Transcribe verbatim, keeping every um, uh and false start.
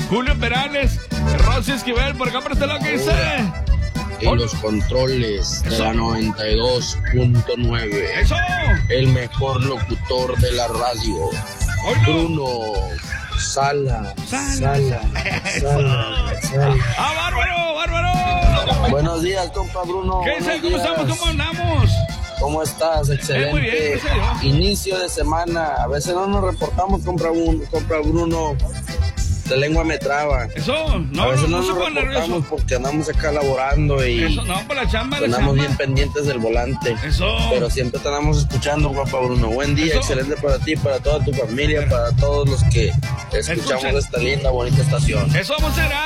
Julio Perales, Rosy Esquivel, por acá por este lado que dice. En los controles de la noventa y dos punto nueve. ¡Eso! El mejor locutor de la radio. Oilo. Bruno Sala. Sala. Sala. Sala. ¡Ah, bárbaro, bárbaro! Buenos días, compa Bruno. ¿Qué dice? Buenos ¿Cómo días. estamos? ¿Cómo andamos? ¿Cómo estás? Excelente. Eh, muy bien, gracias a Dios. Inicio de semana. A veces no nos reportamos, compra, un, compra Bruno. De lengua me traba. Eso, no, a veces no, no, no se nos pone reportamos nervioso. porque andamos acá laborando y Eso, no, por la chamba, la andamos chamba. bien pendientes del volante. Eso. Pero siempre te andamos escuchando, guapa Bruno. Buen día, Eso. excelente para ti, para toda tu familia, para todos los que escuchamos Escuchen. esta linda, bonita estación. Eso vamos a hacer.